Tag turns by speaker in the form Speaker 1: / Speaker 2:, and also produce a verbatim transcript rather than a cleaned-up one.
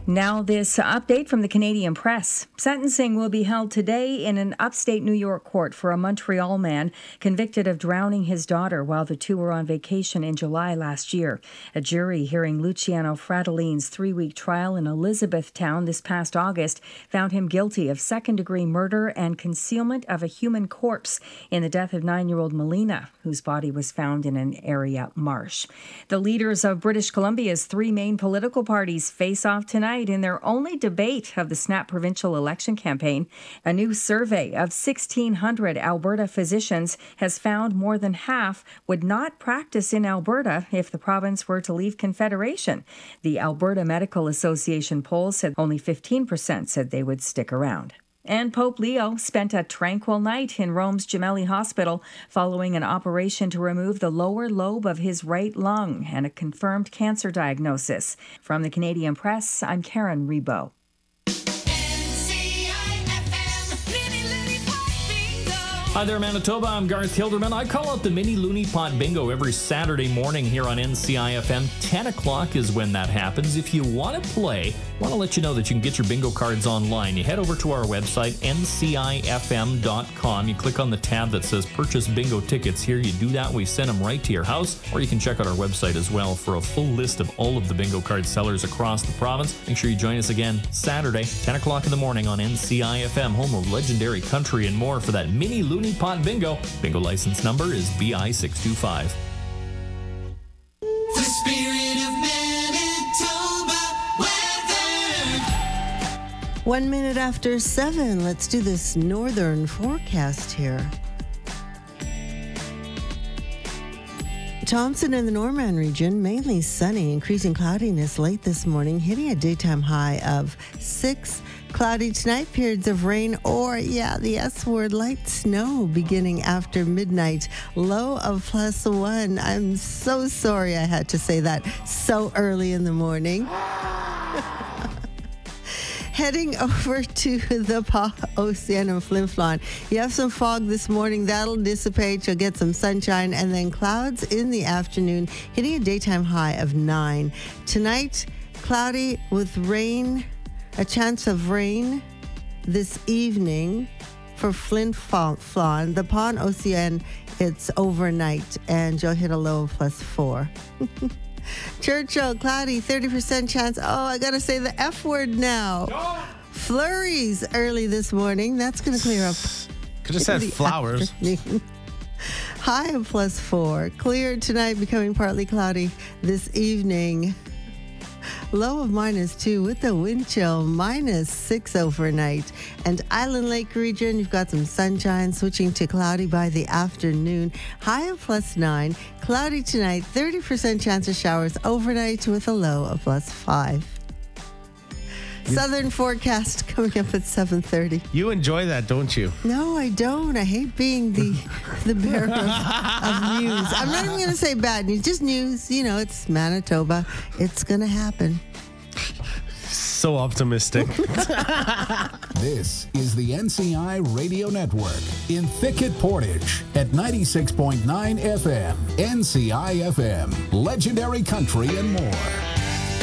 Speaker 1: Now this update from the Canadian Press. Sentencing will be held today in an upstate New York court for a Montreal man convicted of drowning his daughter while the two were on vacation in July last year. A jury hearing Luciano Fratellini's three-week trial in Elizabethtown this past August found him guilty of second-degree murder and concealment of a human corpse in the death of nine-year-old Melina, whose body was found in an area marsh. The leaders of British Columbia's three main political parties face off tonight in their only debate of the snap provincial election campaign. A new survey of sixteen hundred Alberta physicians has found more than half would not practice in Alberta if the province were to leave Confederation. The Alberta Medical Association poll said only fifteen percent said they would stick around. And Pope Leo spent a tranquil night in Rome's Gemelli Hospital following an operation to remove the lower lobe of his right lung and a confirmed cancer diagnosis. From the Canadian Press, I'm Karen Rebo.
Speaker 2: Hi there, Manitoba. I'm Garth Hilderman. I call out the Mini Looney Pot Bingo every Saturday morning here on N C I F M. ten o'clock is when that happens. If you want to play, I want to let you know that you can get your bingo cards online. You head over to our website, N C I F M dot com. You click on the tab that says Purchase Bingo Tickets here. You do that, we send them right to your house. Or you can check out our website as well for a full list of all of the bingo card sellers across the province. Make sure you join us again Saturday, ten o'clock in the morning on N C I F M, home of legendary country and more for that Mini Looney Pot Bingo. Bingo license number is B I six two five.
Speaker 3: The spirit of Manitoba weather.
Speaker 4: One minute after seven, let's do this northern forecast here. Thompson and the Norman region, mainly sunny, increasing cloudiness late this morning, hitting a daytime high of six. Cloudy tonight, periods of rain or, yeah, the S word, light snow beginning after midnight. Low of plus one. I'm so sorry I had to say that so early in the morning. Heading over to the Pa Ocean and Flin Flon. You have some fog this morning. That'll dissipate. You'll get some sunshine and then clouds in the afternoon, hitting a daytime high of nine. Tonight, cloudy with rain. A chance of rain this evening for Flin Flon. The Pond Ocean, it's overnight, and you'll hit a low of plus four. Churchill, cloudy, thirty percent chance. Oh, I got to say the F word now. No. Flurries early this morning. That's going to clear up.
Speaker 5: Could have said flowers.
Speaker 4: High of plus four. Clear tonight, becoming partly cloudy this evening. Low of minus two with the wind chill, minus six overnight. And Island Lake region, you've got some sunshine, switching to cloudy by the afternoon. High of plus nine. Cloudy tonight, thirty percent chance of showers overnight with a low of plus five. Southern forecast coming up at seven thirty.
Speaker 5: You enjoy that, don't you?
Speaker 4: No, I don't. I hate being the the bearer of, of news. I'm not even going to say bad news, just news. You know, it's Manitoba. It's going to happen.
Speaker 5: So optimistic.
Speaker 6: This is the N C I Radio Network in Thicket Portage at ninety-six point nine F M. N C I F M, legendary country and more.